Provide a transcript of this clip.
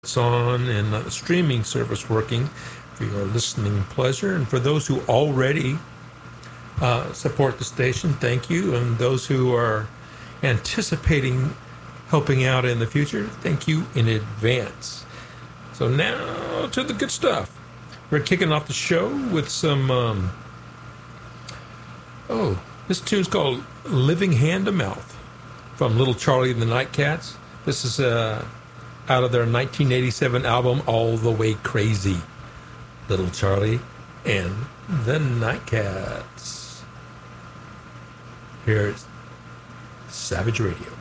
it's on and the streaming service working for your listening pleasure. And for those who already support the station, thank you. And those who are anticipating helping out in the future, thank you in advance. So now to the good stuff. We're kicking off the show with some, this tune's called Living Hand to Mouth from Little Charlie and the Nightcats. This is out of their 1987 album, All the Way Crazy. Little Charlie and the Nightcats. Here's Savage Radio.